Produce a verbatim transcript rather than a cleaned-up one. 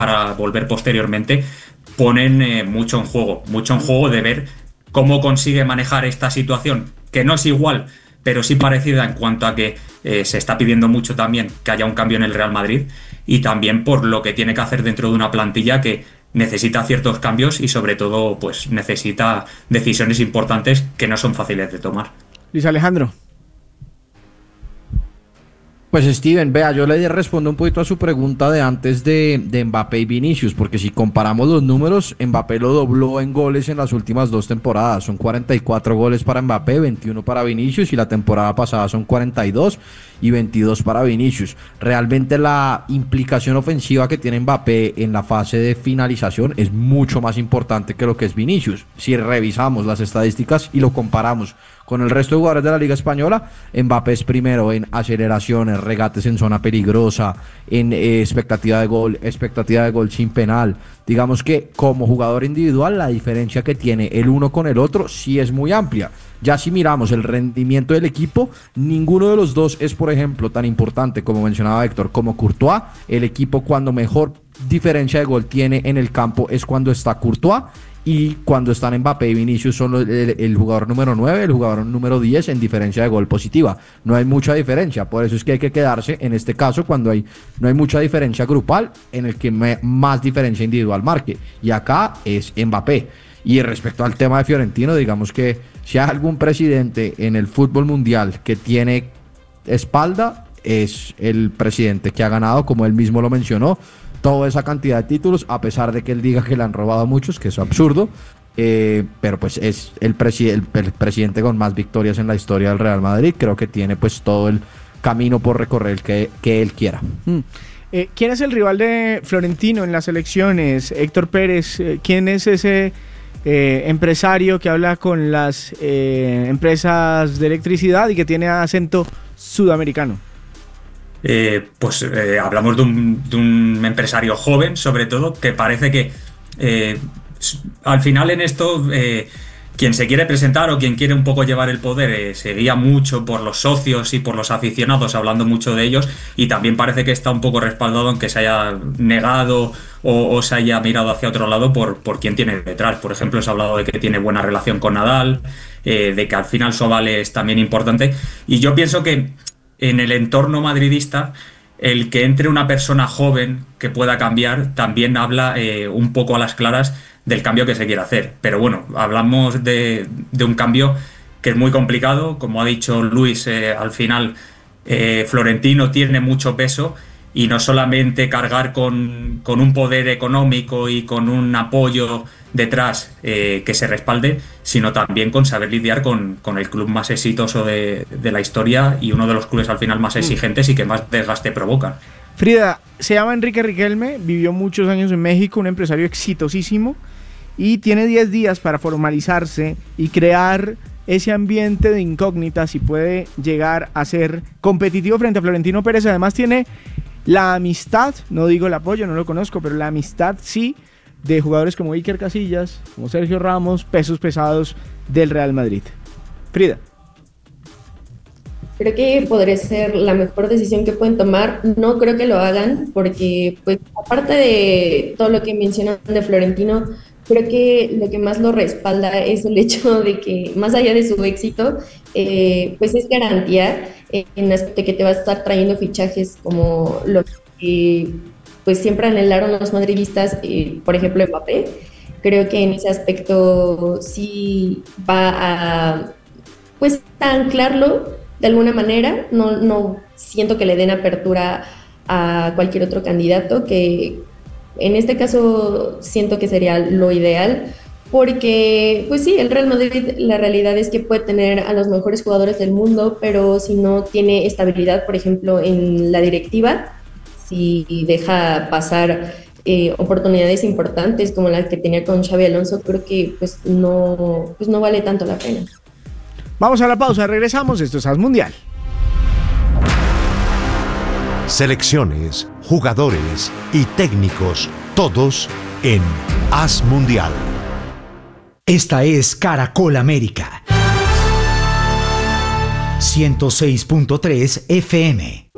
para volver posteriormente, ponen eh, mucho en juego, mucho en juego de ver cómo consigue manejar esta situación, que no es igual, pero sí parecida en cuanto a que eh, se está pidiendo mucho también que haya un cambio en el Real Madrid y también por lo que tiene que hacer dentro de una plantilla que necesita ciertos cambios y sobre todo pues necesita decisiones importantes que no son fáciles de tomar. Luis Alejandro. Pues Steven, vea, yo le respondo un poquito a su pregunta de antes de, de Mbappé y Vinicius, porque si comparamos los números, Mbappé lo dobló en goles en las últimas dos temporadas, son cuarenta y cuatro goles para Mbappé, veintiuno para Vinicius, y la temporada pasada son cuarenta y dos y veintidós para Vinicius. Realmente la implicación ofensiva que tiene Mbappé en la fase de finalización es mucho más importante que lo que es Vinicius. Si revisamos las estadísticas y lo comparamos con el resto de jugadores de la Liga Española, Mbappé es primero en aceleraciones, regates en zona peligrosa, en eh, expectativa de gol, expectativa de gol sin penal. Digamos que como jugador individual la diferencia que tiene el uno con el otro sí es muy amplia. Ya si miramos el rendimiento del equipo, ninguno de los dos es, por ejemplo, tan importante como mencionaba Héctor, como Courtois. El equipo cuando mejor diferencia de gol tiene en el campo es cuando está Courtois, y cuando están Mbappé y Vinicius son el, el, el jugador número nueve, el jugador número diez en diferencia de gol positiva. No hay mucha diferencia, por eso es que hay que quedarse en este caso cuando hay no hay mucha diferencia grupal, en el que me, más diferencia individual marque, y acá es Mbappé. Y respecto al tema de Fiorentino, digamos que si hay algún presidente en el fútbol mundial que tiene espalda, es el presidente que ha ganado, como él mismo lo mencionó, toda esa cantidad de títulos, a pesar de que él diga que le han robado muchos, que es absurdo, eh, pero pues es el, presi- el, el presidente con más victorias en la historia del Real Madrid. Creo que tiene pues todo el camino por recorrer que, que él quiera. Mm. Eh, ¿Quién es el rival de Florentino en las elecciones? Héctor Pérez, eh, ¿quién es ese eh, empresario que habla con las eh, empresas de electricidad y que tiene acento sudamericano? Eh, pues eh, hablamos de un, de un empresario joven, sobre todo, que parece que eh, al final en esto eh, quien se quiere presentar o quien quiere un poco llevar el poder eh, se guía mucho por los socios y por los aficionados, hablando mucho de ellos, y también parece que está un poco respaldado en que se haya negado o, o se haya mirado hacia otro lado por, por quien tiene detrás. Por ejemplo, se ha hablado de que tiene buena relación con Nadal, eh, de que al final su aval es también importante, y yo pienso que en el entorno madridista, el que entre una persona joven que pueda cambiar también habla eh, un poco a las claras del cambio que se quiere hacer. Pero bueno, hablamos de, de un cambio que es muy complicado. Como ha dicho Luis, eh, al final eh, Florentino tiene mucho peso, y no solamente cargar con, con un poder económico y con un apoyo detrás eh, que se respalde, sino también con saber lidiar con, con el club más exitoso de, de la historia y uno de los clubes al final más exigentes y que más desgaste provocan. Frida, se llama Enrique Riquelme, vivió muchos años en México, un empresario exitosísimo, y tiene diez días para formalizarse y crear ese ambiente de incógnitas y puede llegar a ser competitivo frente a Florentino Pérez. Además tiene la amistad, no digo el apoyo, no lo conozco, pero la amistad sí, de jugadores como Iker Casillas, como Sergio Ramos, pesos pesados del Real Madrid. Frida. Creo que podría ser la mejor decisión que pueden tomar. No creo que lo hagan porque, pues, aparte de todo lo que mencionan de Florentino, creo que lo que más lo respalda es el hecho de que, más allá de su éxito, eh, pues es garantía eh, en aspecto de que te va a estar trayendo fichajes como lo que pues siempre anhelaron los madridistas, eh, por ejemplo Mbappé. Creo que en ese aspecto sí va a pues a anclarlo de alguna manera. No, no siento que le den apertura a cualquier otro candidato, que en este caso siento que sería lo ideal, porque pues sí, el Real Madrid, la realidad es que puede tener a los mejores jugadores del mundo, pero si no tiene estabilidad, por ejemplo, en la directiva, si deja pasar eh, oportunidades importantes como la que tenía con Xabi Alonso, creo que pues no, pues no vale tanto la pena. Vamos a la pausa, regresamos, esto es As Mundial. Selecciones, jugadores y técnicos, todos en As Mundial. Esta es Caracol América. ciento seis punto tres F M.